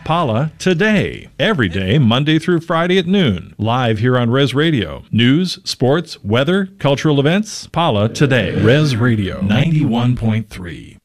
Pala Today. Every day, Monday through Friday at noon. Live here on Res Radio. News, sports, weather, cultural events. Pala Today. Res Radio 91.3.